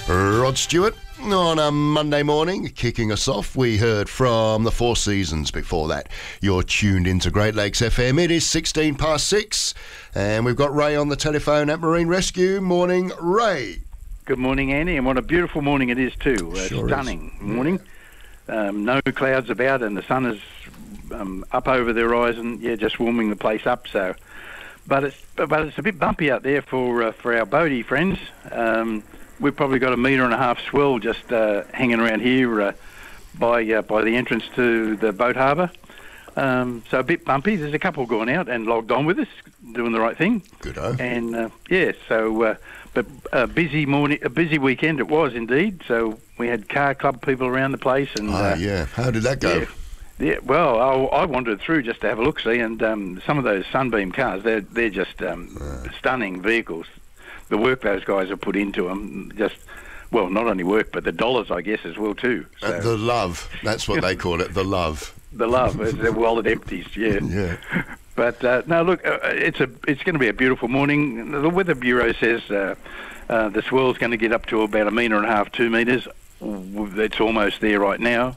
Rod Stewart on a Monday morning, kicking us off. We heard from the Four Seasons before that. You're tuned into Great Lakes FM. It is 16 past 6, and we've got Ray on the telephone at Marine Rescue. Morning, Ray. Good morning, Andy, and what a beautiful morning it is too. Sure stunning is. morning. No clouds about, and the sun is up over the horizon. Yeah, just warming the place up. So, but it's a bit bumpy out there for our boatie friends. We've probably got 1.5 metre swell just hanging around here by the entrance to the boat harbour. So a bit bumpy. There's a couple gone out and logged on with us, doing the right thing. Good-o. And but a busy morning, a busy weekend it was indeed. So we had car club people around the place. And yeah. How did that go? Yeah, well, I wandered through just to have a look-see, and some of those Sunbeam cars, they're just stunning vehicles. The work those guys have put into them, not only work, but the dollars, I guess, as well, too. So. The love, that's what they call it, the love. The love, the wallet empties, yeah. Yeah. But, no, look, it's going to be a beautiful morning. The Weather Bureau says the swell's going to get up to about 1.5 metres, 2 metres. It's almost there right now.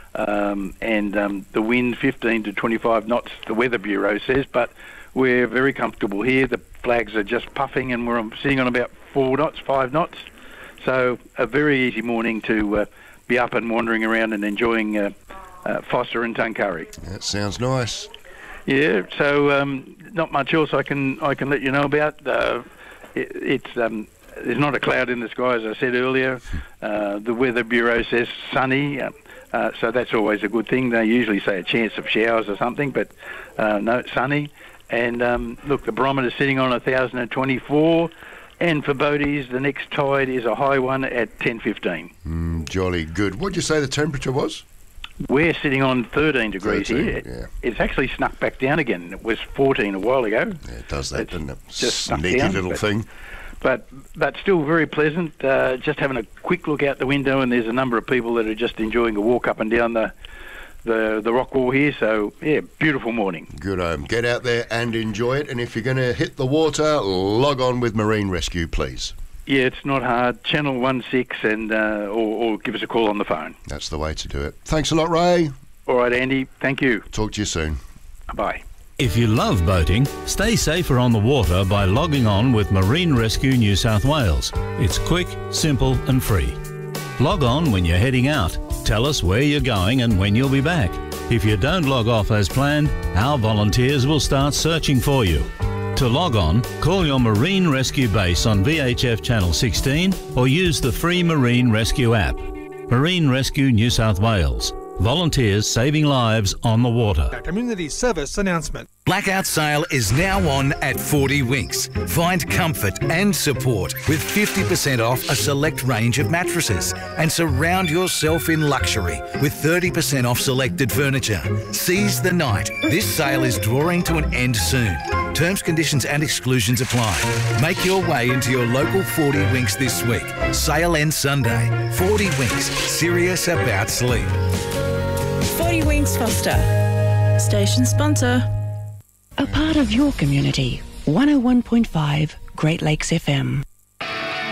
And the wind 15 to 25 knots, the Weather Bureau says, but we're very comfortable here. The flags are just puffing, and we're sitting on about 4 knots, 5 knots. So a very easy morning to be up and wandering around and enjoying Fossa and Tuncurry. That sounds nice. Yeah. So not much else I can let you know about. It's there's not a cloud in the sky, as I said earlier. The Weather Bureau says sunny. So that's always a good thing. They usually say a chance of showers or something, but no, it's sunny. And look, the barometer's sitting on 1,024, and for boaties, the next tide is a high one at 10:15. Jolly good. What did you say the temperature was? We're sitting on 13 degrees 13, here. yeah. It's actually snuck back down again. It was 14 a while ago. Yeah, it does that, doesn't it? Just snuck Sneaky down, little thing. But still very pleasant. Just having a quick look out the window, and there's a number of people that are just enjoying a walk up and down the rock wall here. So yeah, beautiful morning. Good. Get out there and enjoy it. And if you're going to hit the water, log on with Marine Rescue, please. Yeah, it's not hard. Channel 16 and or give us a call on the phone. That's the way to do it. Thanks a lot, Ray. All right, Andy. Thank you. Talk to you soon. Bye. If you love boating, stay safer on the water by logging on with Marine Rescue New South Wales. It's quick, simple and free. Log on when you're heading out. Tell us where you're going and when you'll be back. If you don't log off as planned, our volunteers will start searching for you. To log on, call your Marine Rescue base on VHF Channel 16 or use the free Marine Rescue app. Marine Rescue New South Wales. Volunteers saving lives on the water. A community service announcement. Blackout sale is now on at 40 Winks. Find comfort and support with 50% off a select range of mattresses and surround yourself in luxury with 30% off selected furniture. Seize the night. This sale is drawing to an end soon. Terms, conditions and exclusions apply. Make your way into your local 40 Winks this week. Sale ends Sunday. 40 Winks. Serious about sleep. 40 Winks Foster. Station sponsor. A part of your community. 101.5 Great Lakes FM.